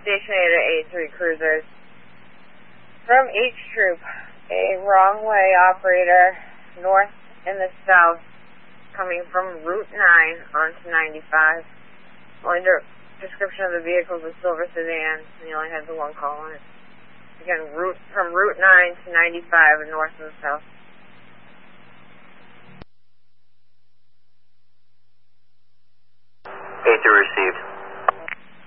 Station 8 to 83 cruisers. From H Troop, a wrong-way operator north and the south coming from Route 9 onto 95. Only description of the vehicle is a silver sedan, and you only have the one call on it. Again, from Route 9 to 95 north and south.